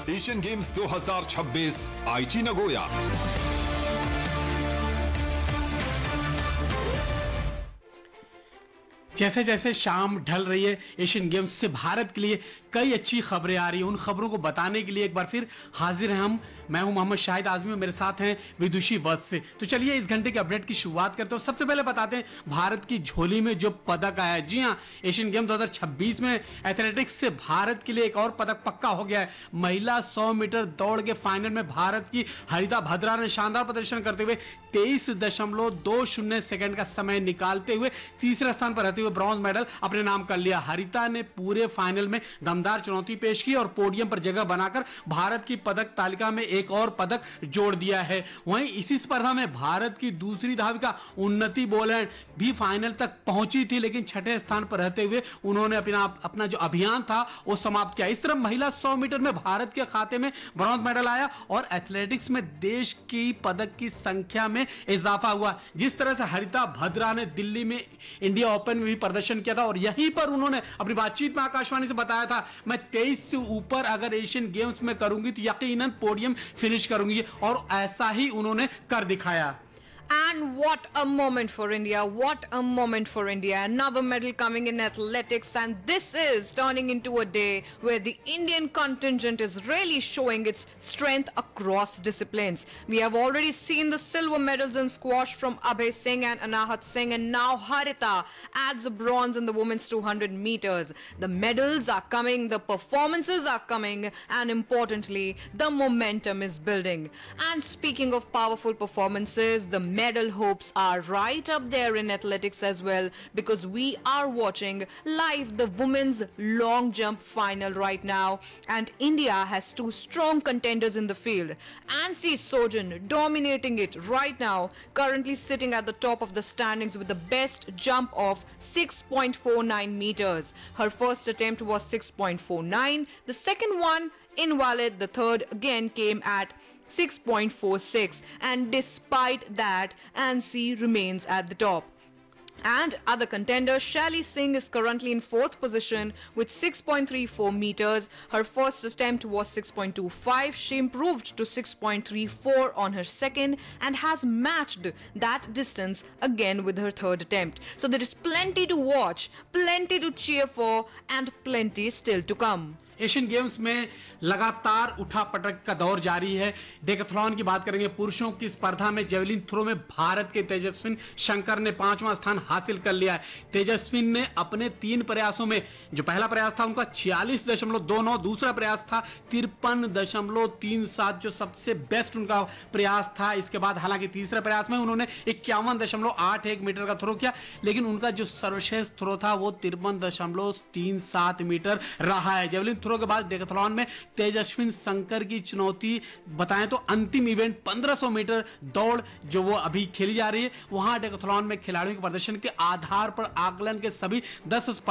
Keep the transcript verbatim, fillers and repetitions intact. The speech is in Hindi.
एशियन गेम्स दो हज़ार छब्बीस आईची नगोया। जैसे जैसे शाम ढल रही है, एशियन गेम्स से भारत के लिए कई अच्छी खबरें आ रही हैं। उन खबरों को बताने के लिए एक बार फिर हाजिर हैं हम। मैं हूं मोहम्मद शाहिद आजमी, मेरे साथ हैं विदुषी वत्स से। तो चलिए इस घंटे के अपडेट की शुरुआत करते हैं। सबसे पहले बताते हैं भारत की झोली में जो पदक आया है। जी हां, एशियन गेम दो हज़ार छब्बीस में एथलेटिक्स से भारत के लिए एक और पदक पक्का हो गया है। महिला सौ मीटर दौड़ के फाइनल में भारत की हरिता भद्रा ने शानदार प्रदर्शन करते हुए तेईस दशमलव दो शून्य सेकंड का समय निकालते हुए तीसरे स्थान पर रहते हुए ब्रॉन्ज मेडल अपने नाम कर लिया। हरिता ने पूरे फाइनल में दमदार चुनौती पेश की और पोडियम पर जगह बनाकर भारत की पदक तालिका में एक और पदक जोड़ दिया है। वहीं इसी स्पर्धा में भारत की दूसरी धाविका उन्नति बोलैंड भी फाइनल तक पहुंची थी, लेकिन छठे स्थान पर रहते हुए उन्होंने अपना अपना जो अभियान था वो समाप्त किया। इस तरह महिला सौ मीटर में भारत के खाते में ब्रॉन्ज मेडल आया और एथलेटिक्स में देश की पदक की संख्या में इजाफा हुआ। जिस तरह से हरिता भद्रा ने दिल्ली में इंडिया ओपन में भी प्रदर्शन किया था और यहीं पर उन्होंने अपनी बातचीत में आकाशवाणी से बताया था, मैं तेईस से ऊपर अगर एशियन गेम्स में करूंगी तो यकीनन पोडियम फिनिश करूंगी, और ऐसा ही उन्होंने कर दिखाया। And what a moment for India. What a moment for India. Another medal coming in athletics, and this is turning into a day where the Indian contingent is really showing its strength across disciplines. We have already seen the silver medals in squash from Abhay Singh and Anahat Singh, and now Harita adds a bronze in the women's two hundred meters. The medals are coming, the performances are coming, and importantly, the momentum is building. And speaking of powerful performances, the medal hopes are right up there in athletics as well, because we are watching live the women's long jump final right now, and India has two strong contenders in the field. Ansi Sojan dominating it right now, currently sitting at the top of the standings with the best jump of six point four nine meters. Her first attempt was six point four nine, the second one invalid, the third again came at six point four six, and despite that, Ansi remains at the top. And other contender Shelly Singh is currently in fourth position with six point three four meters. Her first attempt was six point two five. She improved to six point three four on her second and has matched that distance again with her third attempt. So there is plenty to watch, plenty to cheer for, and plenty still to come. Asian games में लगातार उठापटक का दौर जारी है। डेकाथलॉन की बात करेंगे। पुरुषों की स्पर्धा में जेवलिन थ्रो में भारत के तेजस्विन शंकर ने पांचवां स्थान हासिल कर लिया है। तेजस्विन ने अपने तीन प्रयासों में, जो पहला प्रयास था उनका छियालीस दशमलव दो नौ, दूसरा प्रयास था तिरपन दशमलव तीन सात, जो सबसे बेस्ट उनका प्रयास था। इसके बाद हालांकि तीसरे प्रयास में उन्होंने इक्यावन दशमलव आठ एक मीटर का थ्रो किया, लेकिन उनका जो सर्वश्रेष्ठ थ्रो था वो तिरपन दशमलव तीन सात मीटर रहा है। जेवलिन थ्रो के बाद डेकाथलॉन में तेजस्विन शंकर की चुनौती बताएं तो अंतिम इवेंट पंद्रह सौ मीटर दौड़ जो वो अभी खेली जा रही है, वहां डेकाथलॉन में खिलाड़ियों के प्रदर्शन के आधार पर आकलन के सभी दस